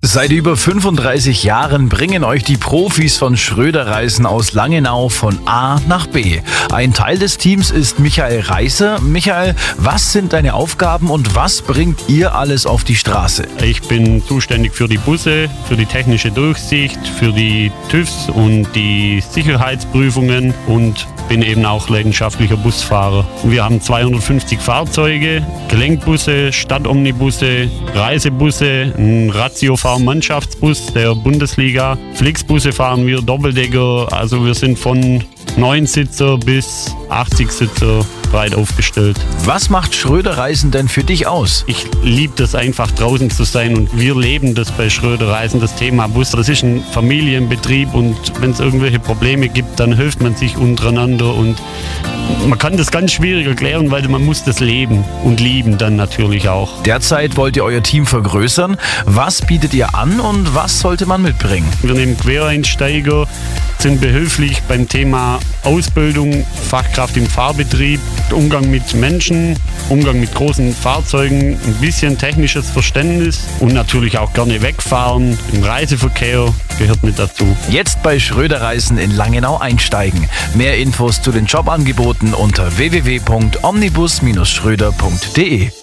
Seit über 35 Jahren bringen euch die Profis von Schröder Reisen aus Langenau von A nach B. Ein Teil des Teams ist Michael Reißer. Michael, was sind deine Aufgaben und was bringt ihr alles auf die Straße? Ich bin zuständig für die Busse, für die technische Durchsicht, für die TÜVs und die Sicherheitsprüfungen und bin eben auch leidenschaftlicher Busfahrer. Wir haben 250 Fahrzeuge, Gelenkbusse, Stadtomnibusse, Reisebusse, ein Ratiofahr-Mannschaftsbus der Bundesliga. Flixbusse fahren wir, Doppeldecker, also wir sind von 9-Sitzer bis 80-Sitzer breit aufgestellt. Was macht Schröder Reisen denn für dich aus? Ich liebe das einfach, draußen zu sein und wir leben das bei Schröder Reisen, das Thema Bus. Das ist ein Familienbetrieb und wenn es irgendwelche Probleme gibt, dann hilft man sich untereinander und man kann das ganz schwierig erklären, weil man muss das leben und lieben dann natürlich auch. Derzeit wollt ihr euer Team vergrößern. Was bietet ihr an und was sollte man mitbringen? Wir nehmen Quereinsteiger, sind behilflich beim Thema Ausbildung, Fachkraft im Fahrbetrieb, Umgang mit Menschen, Umgang mit großen Fahrzeugen, ein bisschen technisches Verständnis und natürlich auch gerne wegfahren. Im Reiseverkehr gehört mit dazu. Jetzt bei Schröder Reisen in Langenau einsteigen. Mehr Infos zu den Jobangeboten unter www.omnibus-schröder.de.